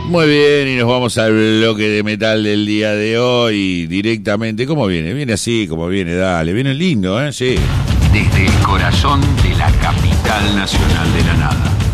Muy bien, y nos vamos al bloque de metal del día de hoy directamente. ¿Cómo viene? Viene así, como viene, dale. Viene lindo, ¿eh? Sí. Desde el corazón de la capital nacional de la nada.